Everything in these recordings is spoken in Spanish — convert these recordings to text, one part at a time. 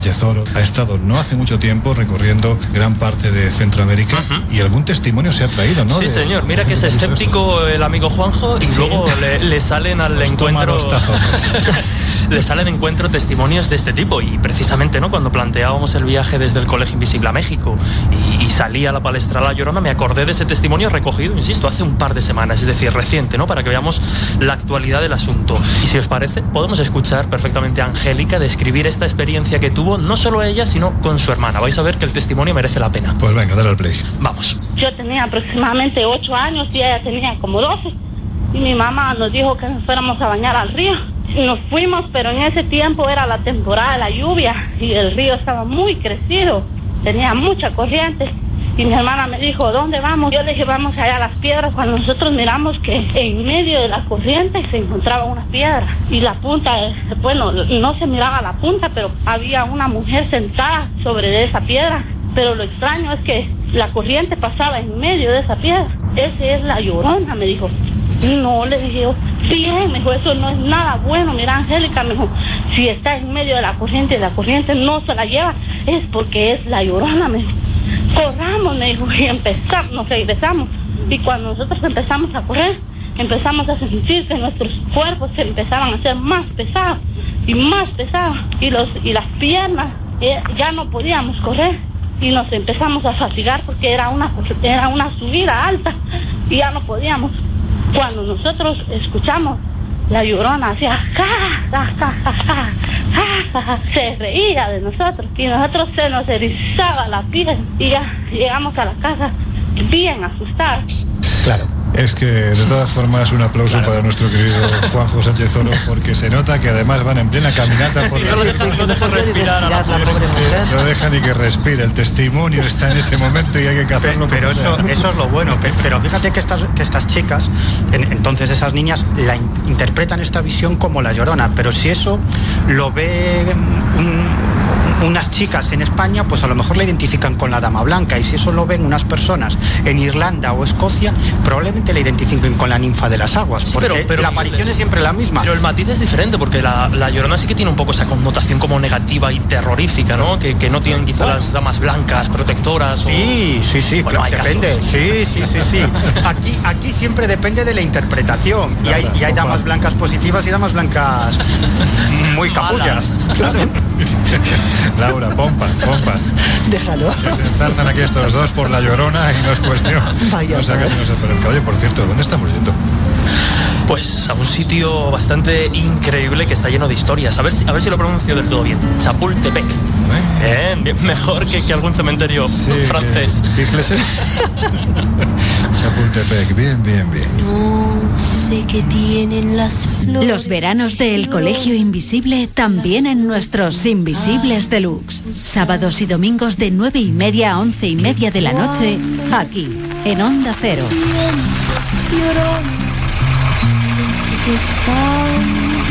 Yezoro ha estado no hace mucho tiempo recorriendo gran parte de Centroamérica y algún testimonio se ha traído, ¿no? Sí, señor. Mira que es escéptico el amigo Juanjo y luego le salen al encuentro le salen encuentro testimonios de este tipo. Y precisamente, ¿no?, cuando planteábamos el viaje desde el Colegio Invisible a México y salí a la palestra La Llorona, me acordé de ese testimonio recogido, insisto, hace un par de semanas, es decir, reciente, ¿no?, para que veamos la actualidad del asunto. Y si os parece, podemos escuchar perfectamente a Angélica describir esta experiencia que tuvo, no solo ella, sino con su hermana. Vais a ver que el testimonio merece la pena. Pues venga, dale al play. Vamos. Yo tenía aproximadamente 8 años y ella tenía como 12. Y mi mamá nos dijo que nos fuéramos a bañar al río. Nos fuimos, pero en ese tiempo era la temporada de la lluvia y el río estaba muy crecido. Tenía mucha corriente. Y mi hermana me dijo, ¿dónde vamos? Yo le dije, vamos allá a las piedras. Cuando nosotros miramos que en medio de la corriente se encontraba una piedra. Y la punta, bueno, no se miraba la punta, pero había una mujer sentada sobre esa piedra. Pero lo extraño es que la corriente pasaba en medio de esa piedra. Esa es la Llorona, me dijo. No, le dije yo, bien, me dijo, eso no es nada bueno. Mira, Angélica, me dijo, si está en medio de la corriente y la corriente no se la lleva, es porque es la Llorona, me dijo. Corramos, me dijo, y nos regresamos. Y cuando nosotros empezamos a correr, empezamos a sentir que nuestros cuerpos se empezaban a hacer más pesados y más pesados. Y las piernas ya no podíamos correr. Y nos empezamos a fatigar porque era una subida alta y ya no podíamos. Cuando nosotros escuchamos la Llorona hacía ja, ja, ja, ja, ja, ja, ja, se reía de nosotros y nosotros se nos erizaba la piel y ya llegamos a la casa bien asustados. Claro. Es que, de todas formas, un aplauso para nuestro querido Juanjo Sánchez Oro, porque se nota que además van en plena caminata por la... No deja respirar a la pobre mujer. No deja ni que respire, el testimonio está en ese momento y hay que hacerlo. Pero eso es lo bueno. Pero fíjate que estas chicas, entonces esas niñas, interpretan esta visión como la Llorona, pero si eso lo ve unas chicas en España, pues a lo mejor la identifican con la Dama Blanca, y si eso lo ven unas personas en Irlanda o Escocia, probablemente la identifiquen con la Ninfa de las Aguas, sí, porque la aparición es siempre la misma. Pero el matiz es diferente, porque la Llorona sí que tiene un poco esa connotación como negativa y terrorífica, ¿no? Que no tienen quizá las damas blancas, protectoras. Sí, bueno, depende. Casos. Sí. Aquí siempre depende de la interpretación. Y hay damas blancas positivas y damas blancas muy capullas. Claro. Laura, pompas. Déjalo. Se estarzan aquí estos dos por la Llorona y no es cuestión. No sé a qué no se parezca. Oye, por cierto, ¿dónde estamos yendo? Pues a un sitio bastante increíble que está lleno de historias. A ver si lo pronuncio del todo bien. Chapultepec. Bien, mejor que algún cementerio francés. Chapultepec, bien. No sé qué tienen las flores. Los veranos del Colegio Invisible también en nuestros Invisibles Deluxe. Sábados y domingos de 9:30 a 11:30 de la noche, aquí, en Onda Cero. Que están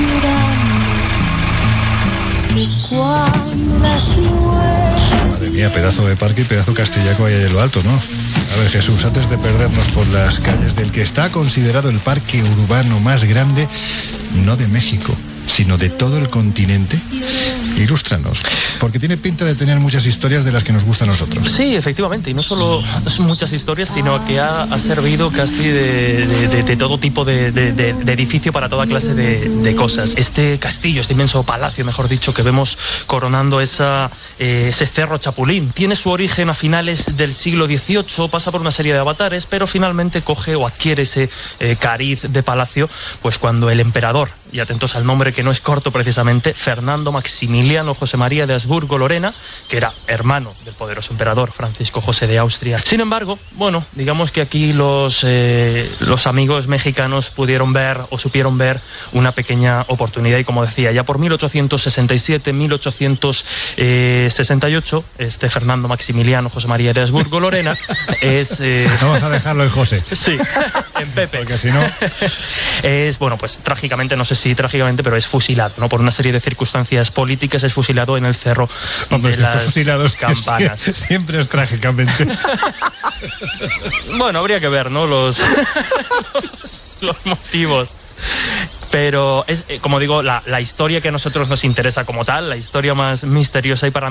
llorando, y cuando las nubes... Madre mía, pedazo de parque y pedazo castellaco ahí en lo alto, ¿no? A ver, Jesús, antes de perdernos por las calles del que está considerado el parque urbano más grande, no de México, sino de todo el continente, ilústranos, porque tiene pinta de tener muchas historias de las que nos gustan a nosotros. Sí, efectivamente, y no solo muchas historias, sino que ha servido casi de todo tipo de edificio para toda clase de cosas. Este castillo, este inmenso palacio, mejor dicho, que vemos coronando ese cerro Chapulín, tiene su origen a finales del siglo XVIII, pasa por una serie de avatares, pero finalmente coge o adquiere ese cariz de palacio, pues cuando el emperador, y atentos al nombre que no es corto precisamente, Fernando Maximiliano José María de Habsburgo-Lorena, que era hermano del poderoso emperador Francisco José de Austria. Sin embargo, bueno, digamos que aquí los amigos mexicanos pudieron ver o supieron ver una pequeña oportunidad, y como decía, ya por 1867, 1868, este Fernando Maximiliano José María de Habsburgo-Lorena es... Vamos a dejarlo en José. Sí, en Pepe. Porque si no... Es, bueno, pues trágicamente, no sé si trágicamente, pero es fusilado, ¿no? Por una serie de circunstancias políticas es fusilado en el cerro de las Campanas. Siempre es trágicamente. Bueno, habría que ver, ¿no? Los motivos. Pero es, como digo, la historia que a nosotros nos interesa como tal, la historia más misteriosa y para